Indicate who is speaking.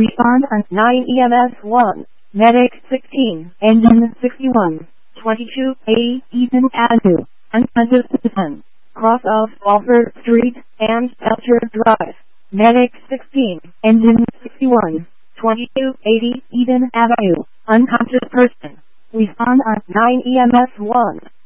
Speaker 1: Respond on 9 EMS 1. Medic 16. Engine 61. 2280 Eaton Avenue. Unconscious citizen. Cross of Walford Street and Belcher Drive. Medic 16. Engine 61. 2280 Eden Avenue. Unconscious person. Respond on 9 EMS 1.